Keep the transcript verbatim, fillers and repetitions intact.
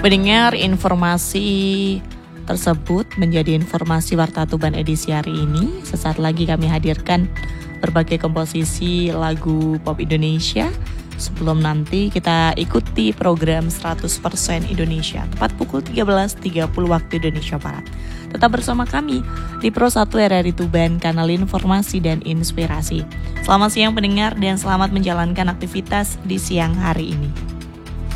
Pendengar, informasi tersebut menjadi informasi Warta Tuban edisi hari ini. Sesaat lagi kami hadirkan berbagai komposisi lagu pop Indonesia. Sebelum nanti kita ikuti program seratus persen Indonesia tepat pukul tiga belas tiga puluh waktu Indonesia Barat. Tetap bersama kami di Pro satu R R I Tuban, kanal informasi dan inspirasi. Selamat siang pendengar dan selamat menjalankan aktivitas di siang hari ini.